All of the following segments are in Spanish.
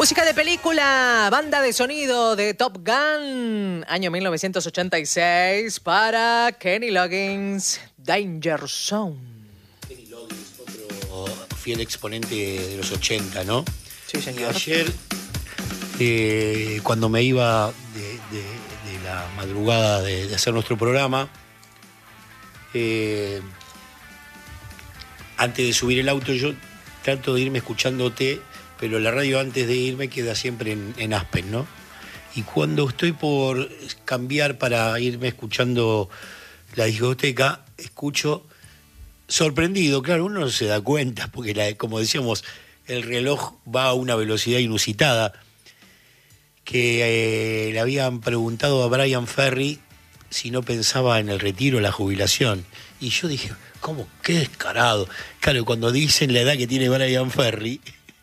Música de película, banda de sonido de Top Gun, año 1986, para Kenny Loggins, Danger Zone. Kenny Loggins, otro fiel exponente de los 80, ¿no? Sí, señor. Y ayer, cuando me iba de la madrugada de hacer nuestro programa, antes de subir el auto, yo trato de irme escuchándote, pero la radio antes de irme queda siempre en Aspen, ¿no? Y cuando estoy por cambiar para irme escuchando la discoteca, escucho sorprendido, claro, uno no se da cuenta, porque como decíamos, el reloj va a una velocidad inusitada, que le habían preguntado a Bryan Ferry si no pensaba en el retiro o la jubilación. Y yo dije, ¿cómo? ¡Qué descarado! Claro, cuando dicen la edad que tiene Bryan Ferry,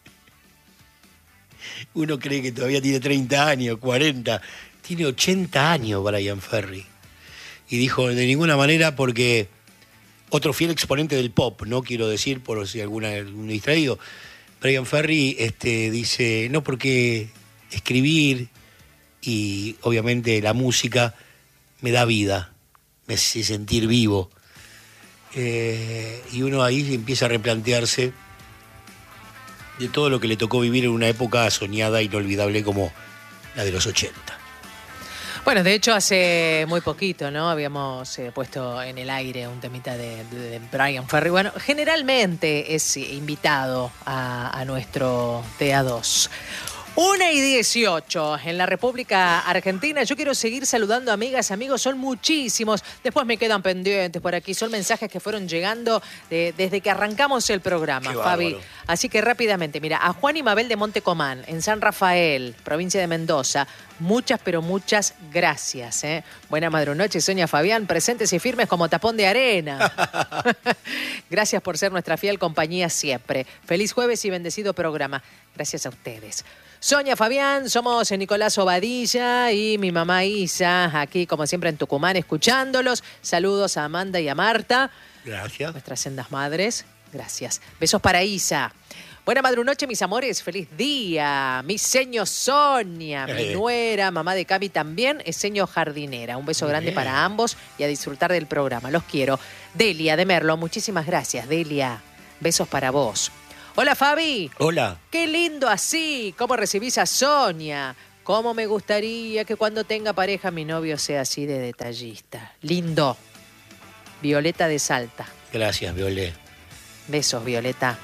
uno cree que todavía tiene 30 años, 40. Tiene 80 años Bryan Ferry. Y dijo, de ninguna manera, porque otro fiel exponente del pop, no quiero decir por si algún distraído. Bryan Ferry dice, no, porque escribir y obviamente la música me da vida, me hace sentir vivo. Y uno ahí empieza a replantearse de todo lo que le tocó vivir en una época soñada e inolvidable como la de los 80. Bueno, de hecho hace muy poquito, ¿no? Habíamos puesto en el aire un temita de Bryan Ferry. Bueno, generalmente es invitado a nuestro TA2. 1:18 en la República Argentina. Yo quiero seguir saludando amigas, amigos, son muchísimos. Después me quedan pendientes por aquí. Son mensajes que fueron llegando desde que arrancamos el programa, Qué Fabi. bárbaro. Así que rápidamente, mira, a Juan y Mabel de Montecomán, en San Rafael, provincia de Mendoza, muchas, pero muchas gracias. Buena madrunoche, Sonia Fabián, presentes y firmes como tapón de arena. Gracias por ser nuestra fiel compañía siempre. Feliz jueves y bendecido programa. Gracias a ustedes. Sonia Fabián, somos Nicolás Obadilla y mi mamá Isa, aquí como siempre en Tucumán, escuchándolos. Saludos a Amanda y a Marta. Gracias. Nuestras sendas madres. Gracias. Besos para Isa. Buena madrunoche, mis amores. Feliz día. Mi seño Sonia, mi nuera, mamá de Cami también, es seño jardinera. Un beso grande para ambos y a disfrutar del programa. Los quiero. Delia de Merlo, muchísimas gracias, Delia. Besos para vos. Hola, Fabi. Hola. Qué lindo así. ¿Cómo recibís a Sonia? Cómo me gustaría que cuando tenga pareja mi novio sea así de detallista. Lindo. Violeta de Salta. Gracias, Violé. Besos, Violeta.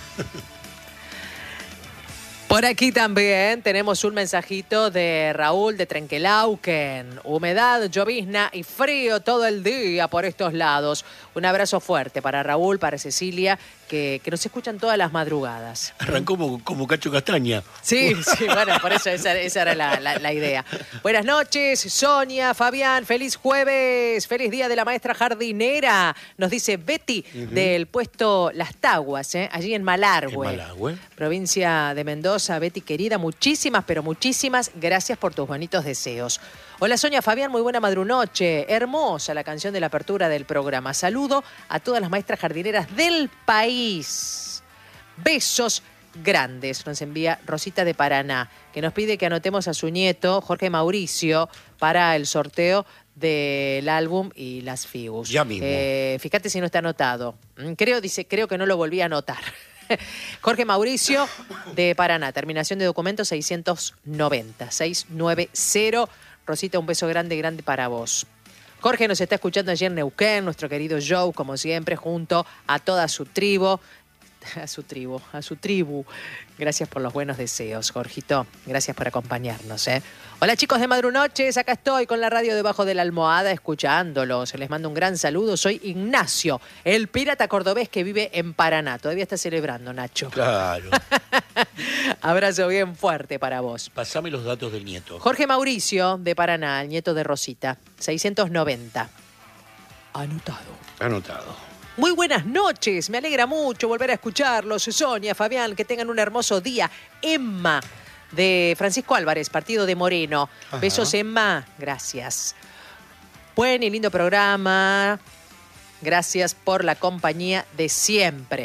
Por aquí también tenemos un mensajito de Raúl de Trenquelauquen. Humedad, llovizna y frío todo el día por estos lados. Un abrazo fuerte para Raúl, para Cecilia, que nos escuchan todas las madrugadas. Arrancó como Cacho Castaña. Sí, bueno, por eso esa era la idea. Buenas noches, Sonia, Fabián, feliz jueves, feliz día de la maestra jardinera. Nos dice Betty del puesto Las Taguas, allí en Malargüe. Provincia de Mendoza. Betty querida, muchísimas, pero muchísimas gracias por tus bonitos deseos. Hola Sonia, Fabián, muy buena madrunoche. Hermosa la canción de la apertura del programa. Saludo a todas las maestras jardineras del país. Besos grandes, nos envía Rosita de Paraná, que nos pide que anotemos a su nieto, Jorge Mauricio, para el sorteo del álbum y las Figus. Ya mismo. Fíjate si no está anotado. Creo que no lo volví a anotar. Jorge Mauricio de Paraná, terminación de documento 690. Rosita, un beso grande para vos. Jorge nos está escuchando allí en Neuquén, nuestro querido Joe, como siempre, junto a toda su tribu. A su tribu. Gracias por los buenos deseos, Jorgito. Gracias por acompañarnos. Hola chicos de Madrunoches, acá estoy con la radio debajo de la almohada escuchándolos. Les mando un gran saludo. Soy Ignacio, el pirata cordobés que vive en Paraná. Todavía está celebrando, Nacho. Claro. Abrazo bien fuerte para vos. Pasame los datos del nieto. Jorge Mauricio de Paraná, el nieto de Rosita, 690. Anotado. Muy buenas noches, me alegra mucho volver a escucharlos. Sonia, Fabián, que tengan un hermoso día. Emma, de Francisco Álvarez, partido de Moreno. Ajá. Besos, Emma, gracias. Buen y lindo programa. Gracias por la compañía de siempre.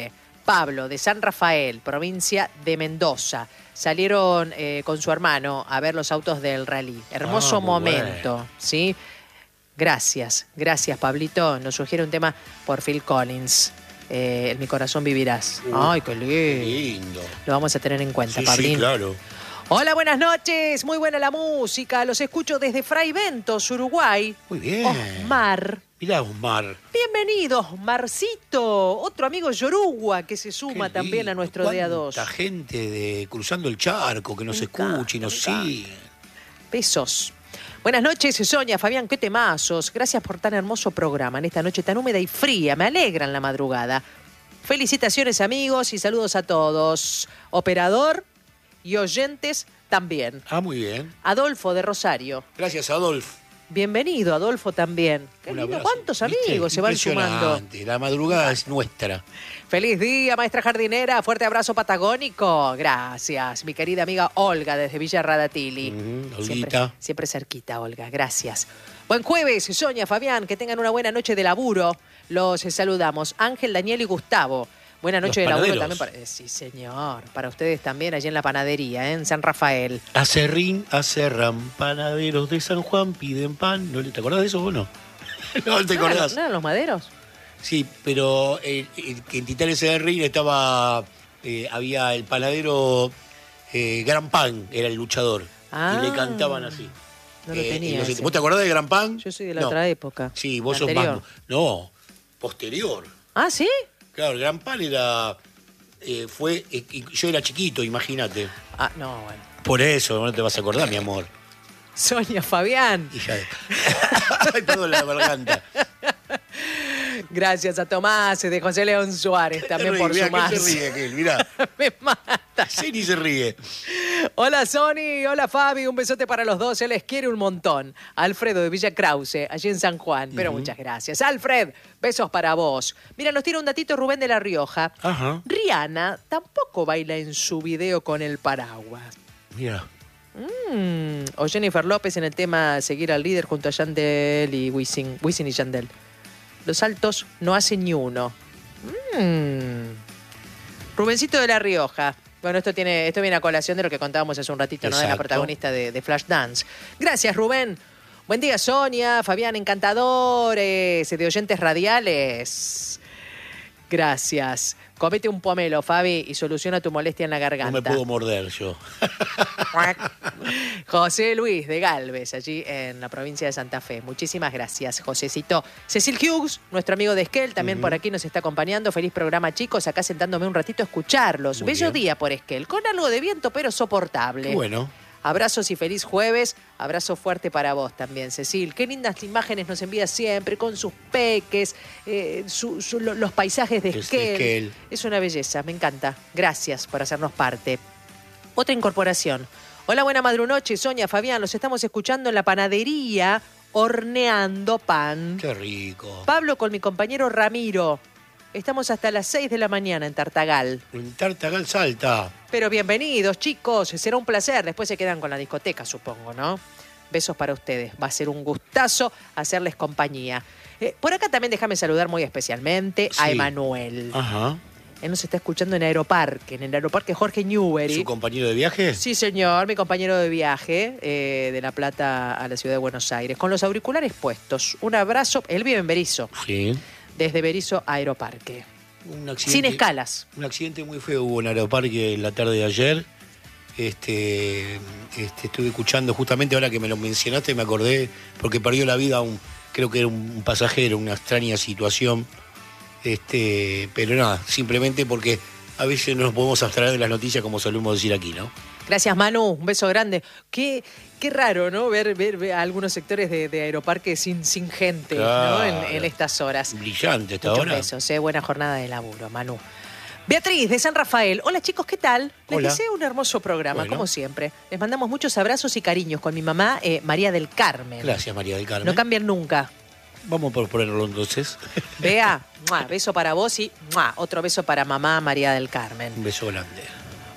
Pablo, de San Rafael, provincia de Mendoza. Salieron con su hermano a ver los autos del rally. Hermoso muy momento, bueno. ¿sí? Gracias, Pablito. Nos sugiere un tema por Phil Collins. En mi corazón vivirás. Ay, qué lindo. Lo vamos a tener en cuenta, Sí, Pablín. sí, claro. Hola, buenas noches. Muy buena la música. Los escucho desde Fray Ventos, Uruguay. Muy bien. Osmar. Mirá, Osmar. Bienvenido, Osmarcito. Otro amigo Yorugua que se suma Qué también a lindo. nuestro Día 2. Cuánta gente de cruzando el charco que nos Me escucha y encanta, nos me encanta. sigue. Besos. Buenas noches, Sonia, Fabián, qué temazos. Gracias por tan hermoso programa en esta noche tan húmeda y fría. Me alegran la madrugada. Felicitaciones, amigos, y saludos a todos. Operador y oyentes también. Ah, muy bien. Adolfo de Rosario. Gracias, Adolfo. Bienvenido, Adolfo, también. Qué Un lindo. abrazo. ¿Cuántos ¿Viste? amigos se van sumando? Impresionante. La madrugada es nuestra. Feliz día, maestra jardinera. Fuerte abrazo patagónico. Gracias, mi querida amiga Olga desde Villa Radatili. Olguita. Siempre cerquita, Olga. Gracias. Buen jueves, Sonia, Fabián. Que tengan una buena noche de laburo. Los saludamos. Ángel, Daniel y Gustavo. Buena noche de Los laburo panaderos. también. Sí, señor. Para ustedes también, allí en la panadería, en San Rafael. Acerrín, acerran, panaderos de San Juan piden pan. ¿Te acordás de eso o no? No te acordás. ¿No eran los maderos? Sí, pero en Titanes Acerrín estaba, había el panadero Gran Pan, era el luchador. Ah. Y le cantaban así. No lo tenía ese. ¿Vos te acordás de Gran Pan? Yo soy de la No. otra época. Sí, vos sos Anterior. más. No, posterior. Ah, ¿sí? Claro, el Gran Pan era. Yo era chiquito, imagínate. Ah, no, bueno. Por eso, no te vas a acordar, mi amor. Sonia, Fabián. Hija de. Ay, perdón, la garganta. Gracias a Tomás de José León Suárez también por Mirá, sumarse. que se ríe aquel, mirá. Me mata. Sí, ni se ríe. Hola Sony, hola Fabi, un besote para los dos, se les quiere un montón. Alfredo de Villa Krause, allí en San Juan, pero muchas gracias. Alfred, besos para vos. Mira, nos tira un datito Rubén de La Rioja. Ajá. Rihanna tampoco baila en su video con el paraguas. Mira. O Jennifer López en el tema Seguir al líder junto a Yandel y Wisin y Yandel. Los altos no hacen ni uno. Rubencito de La Rioja. Bueno, esto viene a colación de lo que contábamos hace un ratito, ¿no? De la Exacto. protagonista de Flashdance. Gracias, Rubén. Buen día, Sonia, Fabián, encantadores, de oyentes radiales. Gracias. Comete un pomelo, Fabi, y soluciona tu molestia en la garganta. No me puedo morder yo. José Luis de Galvez, allí en la provincia de Santa Fe. Muchísimas gracias, Josecito. Cecil Hughes, nuestro amigo de Esquel, también por aquí nos está acompañando. Feliz programa, chicos. Acá sentándome un ratito a escucharlos. Muy Bello bien. día por Esquel, con algo de viento, pero soportable. Qué bueno. Abrazos y feliz jueves. Abrazo fuerte para vos también, Cecil. Qué lindas imágenes nos envía siempre con sus peques, los paisajes de Desde Esquel. Esquel. Es una belleza, me encanta. Gracias por hacernos parte. Otra incorporación. Hola, buena madrunoche, Sonia, Fabián. Los estamos escuchando en la panadería horneando pan. Qué rico. Pablo con mi compañero Ramiro. Estamos hasta las 6 de la mañana en Tartagal. En Tartagal Salta. Pero bienvenidos, chicos. Será un placer. Después se quedan con la discoteca, supongo, ¿no? Besos para ustedes. Va a ser un gustazo hacerles compañía. Por acá también déjame saludar muy especialmente a Sí. Emanuel. Ajá. Él nos está escuchando en el Aeroparque Jorge Newbery. ¿Su compañero de viaje? Sí, señor, mi compañero de viaje de La Plata a la ciudad de Buenos Aires, con los auriculares puestos. Un abrazo. Él vive en Berizo, Sí. desde Berizo a Aeroparque. Un accidente, Sin escalas. Un accidente muy feo hubo en Aeroparque la tarde de ayer. Estuve escuchando justamente ahora que me lo mencionaste, me acordé, porque perdió la vida creo que era un pasajero, una extraña situación. Pero nada, simplemente porque a veces no nos podemos abstraer de las noticias como solemos decir aquí, ¿no? Gracias, Manu. Un beso grande. Qué raro, ¿no? Ver a algunos sectores de Aeroparque sin gente, Claro. ¿no? En estas horas. Brillante esta Muchos hora. besos, buena jornada de laburo, Manu. Beatriz, de San Rafael. Hola, chicos, ¿qué tal? Les Hola. deseo un hermoso programa, Bueno. como siempre. Les mandamos muchos abrazos y cariños con mi mamá, María del Carmen. Gracias, María del Carmen. No cambian nunca. Vamos por ponerlo entonces. Bea, ¡mua! Beso para vos y ¡mua! Otro beso para mamá María del Carmen. Un beso grande.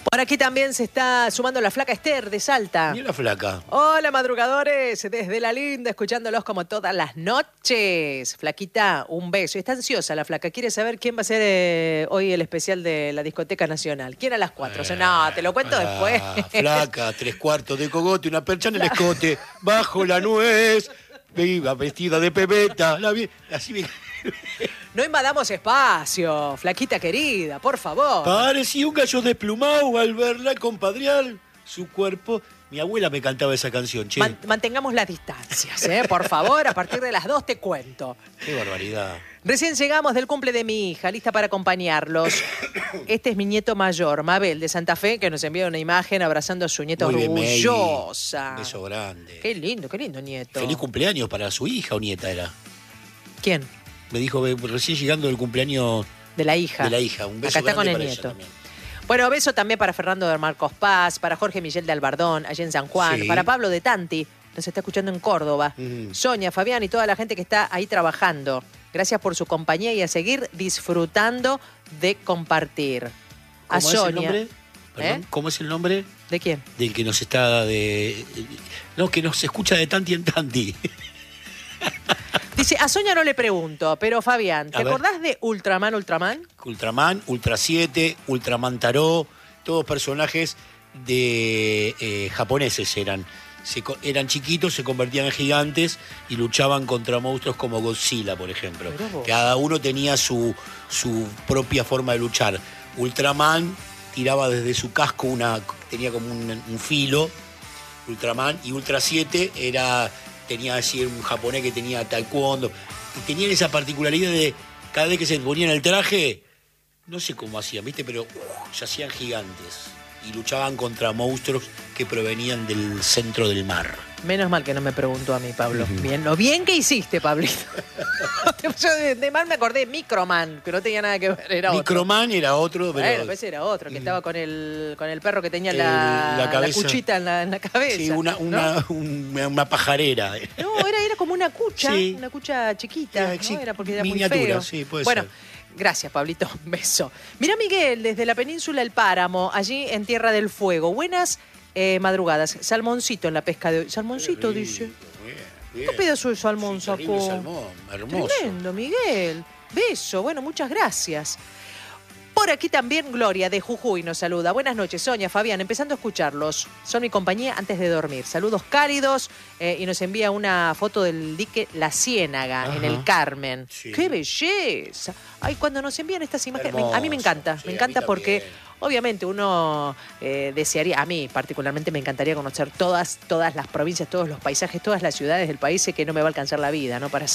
Por aquí también se está sumando la flaca Esther de Salta. Mira la flaca. Hola, madrugadores, desde la linda, escuchándolos como todas las noches. Flaquita, un beso. Está ansiosa la flaca, quiere saber quién va a ser hoy el especial de la Discoteca Nacional. ¿Quién a las 4? O sea, no, te lo cuento después. Flaca, 3/4 de cogote, una percha en el escote, bajo la nuez, viva vestida de pebeta. Así me... No invadamos espacio, flaquita querida, por favor. Parecía un gallo desplumado al verla compadrear su cuerpo. Mi abuela me cantaba esa canción, che. Mantengamos las distancias, por favor. A partir de las 2 te cuento. Qué barbaridad. Recién llegamos del cumple de mi hija, lista para acompañarlos. Este es mi nieto mayor, Mabel, de Santa Fe, que nos envía una imagen abrazando a su nieta Muy bien, orgullosa. Mayli. Beso grande. Qué lindo nieto. Feliz cumpleaños para su hija o nieta era. ¿Quién? Me dijo recién llegando del cumpleaños de la hija. De la hija. Un beso acá está con grande el para nieto. ella también. Bueno, beso también para Fernando de Marcos Paz, para Jorge Miguel de Albardón, allá en San Juan, Sí. para Pablo de Tanti, nos está escuchando en Córdoba, Sonia, Fabián y toda la gente que está ahí trabajando. Gracias por su compañía y a seguir disfrutando de compartir. A ¿Cómo es el Sonia. nombre? Perdón, ¿cómo es el nombre? ¿De quién? Del que nos está No, que nos escucha de tanti en tanti. Dice, a Sonia no le pregunto, pero Fabián, ¿te acordás de Ultraman? Ultraman, Ultra 7, Ultraman Tarot, todos personajes de japoneses eran. Eran chiquitos, se convertían en gigantes y luchaban contra monstruos como Godzilla, por ejemplo. Cada uno tenía su propia forma de luchar. Ultraman tiraba desde su casco tenía como un filo, Ultraman, y Ultra 7 tenía así un japonés que tenía taekwondo. Y tenían esa particularidad de cada vez que se ponían el traje, no sé cómo hacían, ¿viste? Pero se hacían gigantes y luchaban contra monstruos que provenían del centro del mar. Menos mal que no me preguntó a mí, Pablo. Bien, lo bien que hiciste, Pablito. Yo de mal me acordé de Microman, que no tenía nada que ver, era Microman era otro, pero... Bueno, ese era otro, que estaba con el perro que tenía la cabeza. la cuchita en la cabeza. Sí, una pajarera. No, era como una cucha, Sí. una cucha chiquita, Sí, ¿no? Era porque era muy miniatura, feo. sí, puede bueno, ser. Gracias, Pablito. Un beso. Mirá, Miguel, desde la península El Páramo, allí en Tierra del Fuego. Buenas madrugadas. Salmoncito en la pesca de hoy. Salmoncito, Qué rico, dice. bien. ¿Qué pedazo de salmón Sí, terrible sacó? salmón, hermoso. Tremendo, Miguel. Beso. Bueno, muchas gracias. Por aquí también Gloria de Jujuy nos saluda. Buenas noches, Sonia, Fabián, empezando a escucharlos. Son mi compañía antes de dormir. Saludos cálidos y nos envía una foto del dique La Ciénaga en el Carmen. Sí. ¡Qué belleza! Ay, cuando nos envían estas imágenes, Hermoso. a mí me encanta. Sí, me a encanta mí porque también. obviamente uno desearía, a mí particularmente me encantaría conocer todas las provincias, todos los paisajes, todas las ciudades del país. Sé que no me va a alcanzar la vida, ¿no? Para hacer